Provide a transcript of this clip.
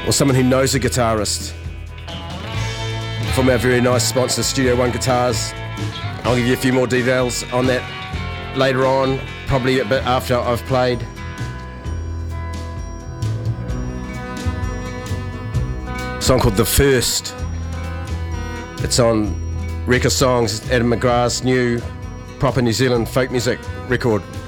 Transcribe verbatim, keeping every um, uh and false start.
or someone who knows a guitarist, from our very nice sponsor, Studio One Guitars. I'll give you a few more details on that later on, probably a bit after I've played. A song called The First. It's on Rekka Songs, Adam McGrath's new proper New Zealand folk music record.